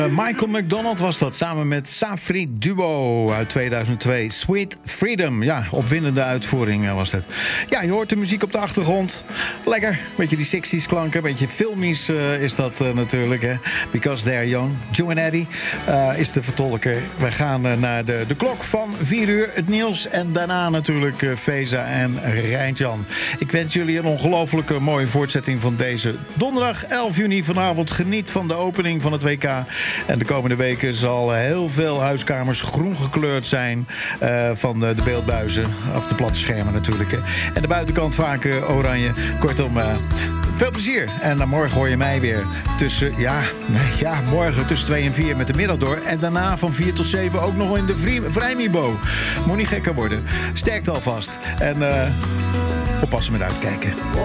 Michael McDonald was dat, samen met Safri Duo uit 2002. Sweet Freedom. Ja, opwindende uitvoering was het. Ja, je hoort de muziek op de achtergrond. Lekker. Beetje die 60s klanken. Beetje filmisch is dat natuurlijk. Hè? Because They're Young. Joe en Eddie is de vertolker. We gaan naar de klok van 4 uur. Het nieuws en daarna natuurlijk Feza en Rijntjan. Ik wens jullie een ongelooflijke mooie voortzetting van deze donderdag 11 juni. Vanavond geniet van de opening van het WK. En de komende weken zal heel veel huiskamers groen gekleurd zijn van de beeldbuizen. Of de platte schermen natuurlijk. Hè. En de buitenkant vaak oranje. Kortom, veel plezier. En dan morgen hoor je mij weer tussen, morgen tussen 2 en 4 met de middag door. En daarna van 4 tot 7 ook nog in de Vrijmibo. Moet niet gekker worden. Sterkte alvast. En oppassen met uitkijken.